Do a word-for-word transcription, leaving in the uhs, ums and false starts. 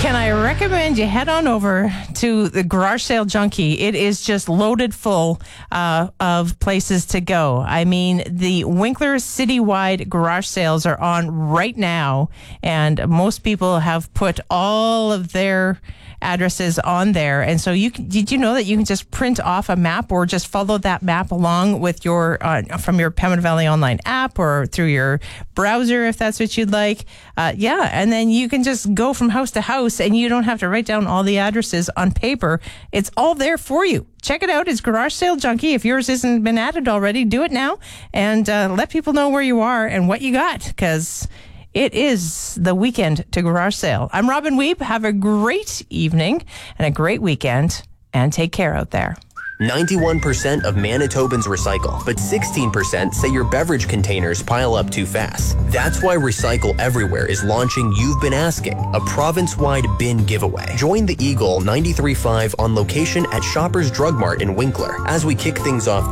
can I recommend you head on over to the Garage Sale Junkie? It is just loaded full uh, of places to go. I mean, the Winkler citywide garage sales are on right now, and most people have put all of their addresses on there. And so you can, did you know that you can just print off a map or just follow that map along with your uh, from your Pembina Valley Online app or through your browser if that's what you'd like. Uh, yeah, and then you can just go from house to house and you don't have to write down all the addresses on paper. It's all there for you. Check it out. It's Garage Sale Junkie. If yours hasn't been added already, do it now and uh, let people know where you are and what you got, because it is the weekend to garage sale. I'm Robin Weeb. Have a great evening and a great weekend, and take care out there. ninety-one percent of Manitobans recycle, but sixteen percent say your beverage containers pile up too fast. That's why Recycle Everywhere is launching You've Been Asking, a province-wide bin giveaway. Join the Eagle ninety-three point five on location at Shoppers Drug Mart in Winkler as we kick things off